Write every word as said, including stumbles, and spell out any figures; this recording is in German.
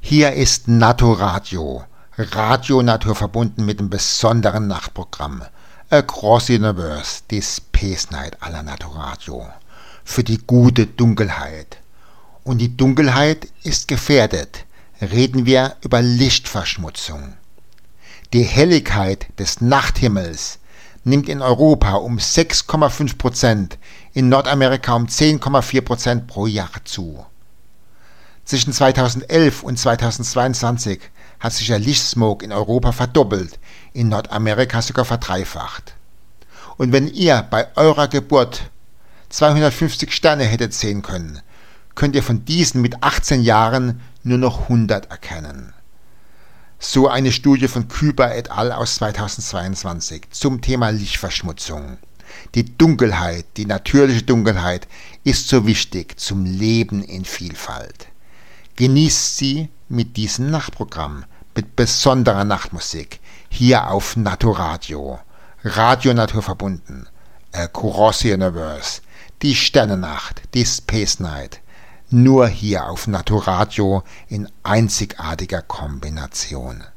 Hier ist Naturradio, Radio naturverbunden mit einem besonderen Nachtprogramm. Across the Universe, die Space Night aller Naturradio. Für die gute Dunkelheit. Und die Dunkelheit ist gefährdet. Reden wir über Lichtverschmutzung. Die Helligkeit des Nachthimmels nimmt in Europa um sechs Komma fünf Prozent, in Nordamerika um zehn Komma vier Prozent pro Jahr zu. Zwischen zweitausendelf und zweitausendzweiundzwanzig hat sich der Lichtsmog in Europa verdoppelt, in Nordamerika sogar verdreifacht. Und wenn ihr bei eurer Geburt zweihundertfünfzig Sterne hättet sehen können, könnt ihr von diesen mit achtzehn Jahren nur noch hundert erkennen. So eine Studie von Küber et al. Aus zweitausendzweiundzwanzig zum Thema Lichtverschmutzung. Die Dunkelheit, die natürliche Dunkelheit, ist so wichtig zum Leben in Vielfalt. Genießt sie mit diesem Nachtprogramm, mit besonderer Nachtmusik, hier auf Naturradio, Radio naturverbunden, Across the Universe, die Sternennacht, die Space Night, nur hier auf Naturradio in einzigartiger Kombination.